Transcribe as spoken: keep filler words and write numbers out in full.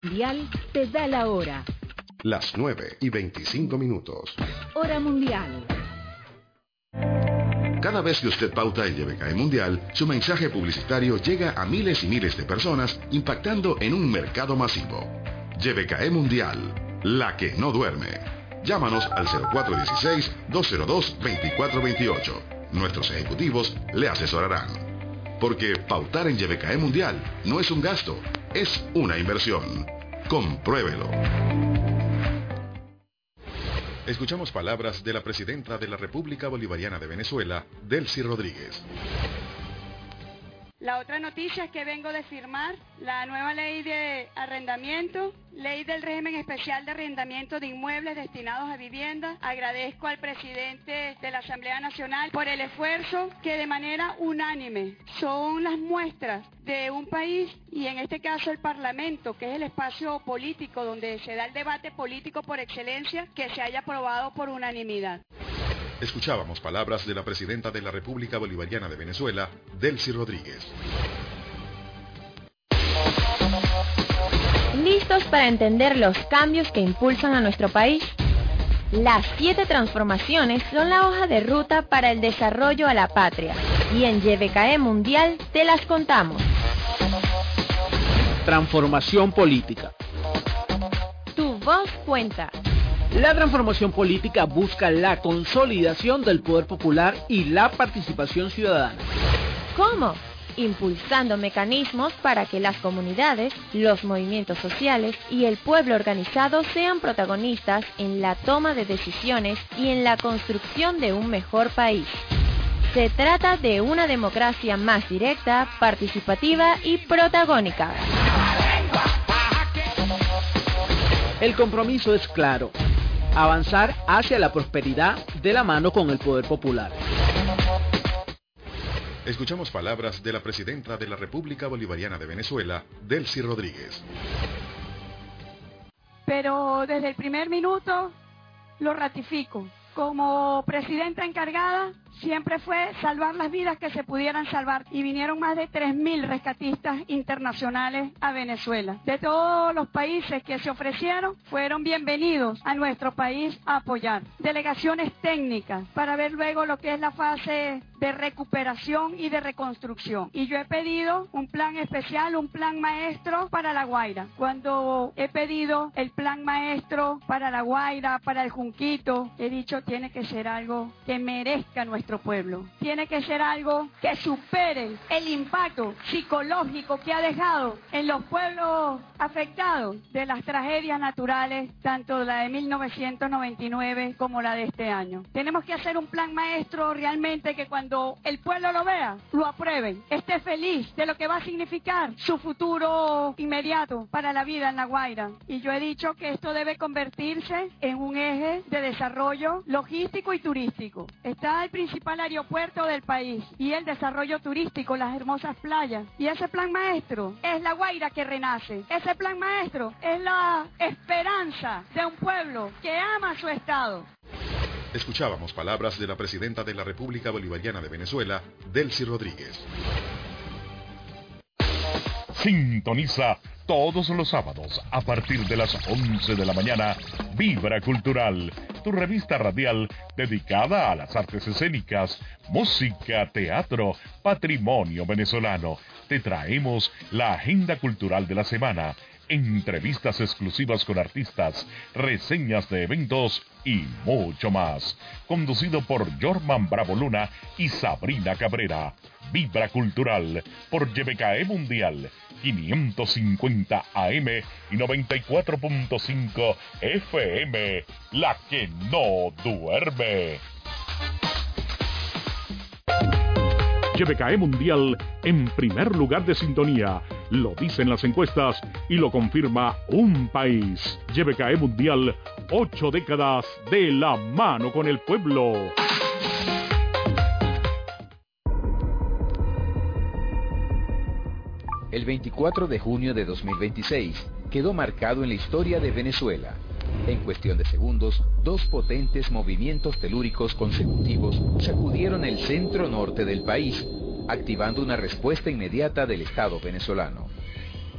Mundial te da la hora. Las nueve y veinticinco minutos. Hora mundial. Cada vez que usted pauta en Yebecae Mundial, su mensaje publicitario llega a miles y miles de personas, impactando en un mercado masivo. Yebecae Mundial, la que no duerme. Llámanos al cero cuatro uno seis, dos cero dos, dos cuatro dos ocho. Nuestros ejecutivos le asesorarán. Porque pautar en Yebecae Mundial no es un gasto, es una inversión. Compruébelo. Escuchamos palabras de la presidenta de la República Bolivariana de Venezuela, Delcy Rodríguez. La otra noticia es que vengo de firmar la nueva ley de arrendamiento, ley del régimen especial de arrendamiento de inmuebles destinados a vivienda. Agradezco al presidente de la Asamblea Nacional por el esfuerzo que de manera unánime son las muestras de un país, y en este caso el Parlamento, que es el espacio político donde se da el debate político por excelencia, que se haya aprobado por unanimidad. Escuchábamos palabras de la presidenta de la República Bolivariana de Venezuela, Delcy Rodríguez. ¿Listos para entender los cambios que impulsan a nuestro país? Las siete transformaciones son la hoja de ruta para el desarrollo a la patria, y en Yebecae Mundial te las contamos. Transformación política. Tu voz cuenta. La transformación política busca la consolidación del poder popular y la participación ciudadana. ¿Cómo? Impulsando mecanismos para que las comunidades, los movimientos sociales y el pueblo organizado sean protagonistas en la toma de decisiones y en la construcción de un mejor país. Se trata de una democracia más directa, participativa y protagónica. El compromiso es claro: avanzar hacia la prosperidad de la mano con el poder popular. Escuchamos palabras de la presidenta de la República Bolivariana de Venezuela, Delcy Rodríguez. Pero desde el primer minuto lo ratifico. Como presidenta encargada, siempre fue salvar las vidas que se pudieran salvar, y vinieron más de tres mil rescatistas internacionales a Venezuela. De todos los países que se ofrecieron, fueron bienvenidos a nuestro país a apoyar. Delegaciones técnicas para ver luego lo que es la fase de recuperación y de reconstrucción. Y yo he pedido un plan especial, un plan maestro para La Guaira. Cuando he pedido el plan maestro para La Guaira, para el Junquito, he dicho, tiene que ser algo que merezca nuestro pueblo. Tiene que ser algo que supere el impacto psicológico que ha dejado en los pueblos afectados de las tragedias naturales, tanto la de mil novecientos noventa y nueve como la de este año. Tenemos que hacer un plan maestro realmente que cuando el pueblo lo vea, lo aprueben, esté feliz de lo que va a significar su futuro inmediato para la vida en La Guaira. Y yo he dicho que esto debe convertirse en un eje de desarrollo logístico y turístico. Está el principal aeropuerto del país y el desarrollo turístico, las hermosas playas. Y ese plan maestro es La Guaira que renace. Ese plan maestro es la esperanza de un pueblo que ama su estado. Escuchábamos palabras de la presidenta de la República Bolivariana de Venezuela, Delcy Rodríguez. Sintoniza todos los sábados a partir de las once de la mañana Vibra Cultural, tu revista radial dedicada a las artes escénicas, música, teatro, patrimonio venezolano. Te traemos la agenda cultural de la semana, entrevistas exclusivas con artistas, reseñas de eventos y mucho más. Conducido por Jorman Bravo Luna y Sabrina Cabrera. Vibra Cultural por Yebecae Mundial, quinientos cincuenta A M y noventa y cuatro punto cinco F M, la que no duerme. Yebecae Mundial en primer lugar de sintonía. Lo dicen las encuestas y lo confirma un país. Yebecae Mundial, ocho décadas de la mano con el pueblo. El veinticuatro de junio de dos mil veintiséis quedó marcado en la historia de Venezuela. En cuestión de segundos, dos potentes movimientos telúricos consecutivos sacudieron el centro norte del país, activando una respuesta inmediata del Estado venezolano.